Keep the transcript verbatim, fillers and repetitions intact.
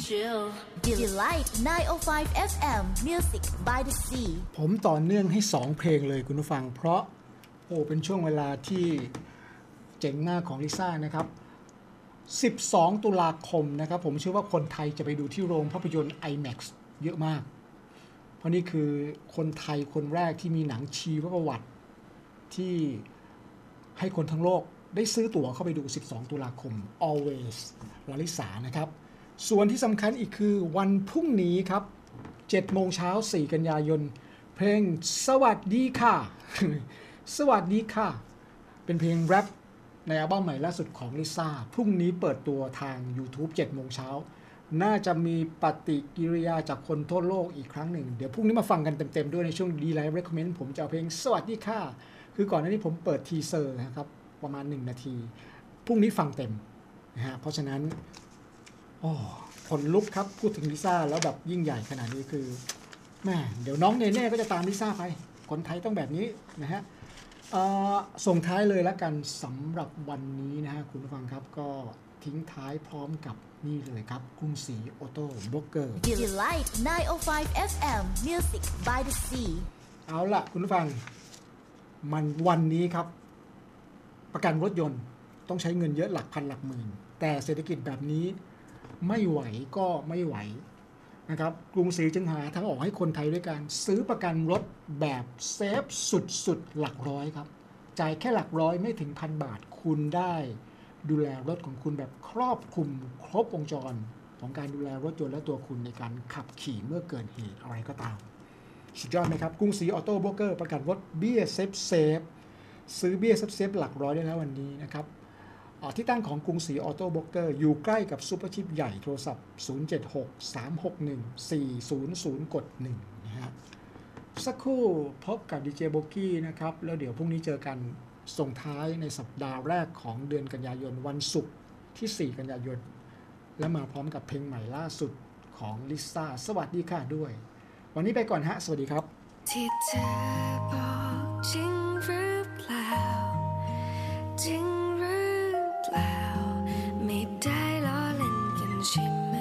Delight ไนน์โอไฟว์ เอฟ เอ็ม Music by the Sea ผมต่อเนื่องให้สองเพลงเลยคุณผู้ฟังเพราะโอ้เป็นช่วงเวลาที่เจ๋งมากของลิซ่านะครับสิบสองตุลาคมนะครับผมเชื่อว่าคนไทยจะไปดูที่โรงภาพยนตร์ ไอแม็กซ์ เยอะมากเพราะนี่คือคนไทยคนแรกที่มีหนังชีวประวัติที่ให้คนทั้งโลกได้ซื้อตั๋วเข้าไปดูสิบสองตุลาคม Always ลลิสานะครับส่วนที่สำคัญอีกคือวันพรุ่งนี้ครับเจ็ดโมงเช้าสี่กันยายนเพลงสวัสดีค่ะ สวัสดีค่ะเป็นเพลงแรปในอัลบั้มใหม่ล่าสุดของลิซ่าพรุ่งนี้เปิดตัวทาง YouTube เจ็ดโมงเช้าน่าจะมีปฏิกิริยาจากคนทั่วโลกอีกครั้งหนึ่งเดี๋ยวพรุ่งนี้มาฟังกันเต็มๆด้วยในช่วง D-Live Recommend ผมจะเอาเพลงสวัสดีค่ะคือก่อนหน้านี้ผมเปิดทีเซอร์นะครับประมาณหนึ่งนาทีพรุ่งนี้ฟังเต็มนะฮะเพราะฉะนั้นโอ้ขนลุกครับพูดถึงลิซ่าแล้วแบบยิ่งใหญ่ขนาดนี้คือแม่เดี๋ยวน้องเนเน่ก็จะตามลิซ่าไปคนไทยต้องแบบนี้นะฮะส่งท้ายเลยแล้วกันสำหรับวันนี้นะฮะคุณผู้ฟังครับก็ทิ้งท้ายพร้อมกับนี่เลยครับกรุงศรีออโต้บล็อกเกอร์ Delight ไนน์โอไฟว์ เอฟ เอ็ม Music by the Sea เอาล่ะคุณผู้ฟังมันวันนี้ครับประกันรถยนต์ต้องใช้เงินเยอะหลักพันหลักหมื่นแต่เศรษฐกิจแบบนี้ไม่ไหวก็ไม่ไหวนะครับกรุงศรีจึงหาทางออกให้คนไทยด้วยการซื้อประกันรถแบบเซฟสุดๆหลักร้อยครับจ่ายแค่หลักร้อยไม่ถึงพันบาทคุณได้ดูแลรถของคุณแบบครอบคลุมครบวงจรของการดูแลรถยนต์และตัวคุณในการขับขี่เมื่อเกิดเหตุอะไรก็ตามสุดยอดไหมครับกรุงศรีออโต้โบรกเกอร์ประกันรถเบี้ยเซฟเซฟซื้อเบี้ยเซฟเซฟหลักร้อยได้แล้ววันนี้นะครับที่ตั้งของกรุงศรีออโต้โบรกเกอร์อยู่ใกล้กับซุปเปอร์ชิปใหญ่โทรศัพท์ศูนย์ เจ็ด หก สาม หก หนึ่ง สี่ ศูนย์ ศูนย์ กดหนึ่งนะฮะสักครู่พบกับดีเจโบกี้นะครับแล้วเดี๋ยวพรุ่งนี้เจอกันส่งท้ายในสัปดาห์แรกของเดือนกันยายนวันศุกร์ที่สี่กันยายนและมาพร้อมกับเพลงใหม่ล่าสุดของลิซ่าสวัสดีค่ะด้วยวันนี้ไปก่อนฮะสวัสดีครับที่เธอบอกจริงหรือเปล่าจริง